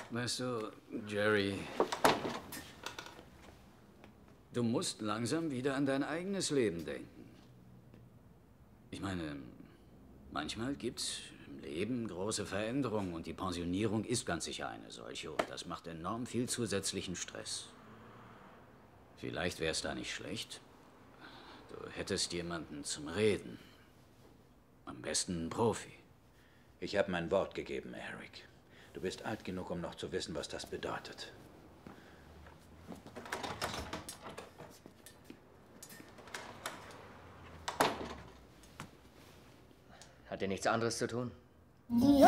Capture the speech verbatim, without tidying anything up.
Weißt du, Jerry, du musst langsam wieder an dein eigenes Leben denken. Ich meine, manchmal gibt's im Leben große Veränderungen und die Pensionierung ist ganz sicher eine solche und das macht enorm viel zusätzlichen Stress. Vielleicht wäre es da nicht schlecht. Du hättest jemanden zum Reden. Am besten einen Profi. Ich habe mein Wort gegeben, Eric. Du bist alt genug, um noch zu wissen, was das bedeutet. Hat ihr nichts anderes zu tun?